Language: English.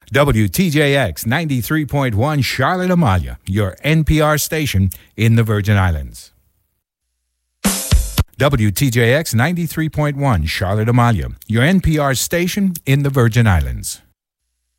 WTJX 93.1 Charlotte Amalia, your NPR station in the Virgin Islands. WTJX 93.1 Charlotte Amalia, your NPR station in the Virgin Islands.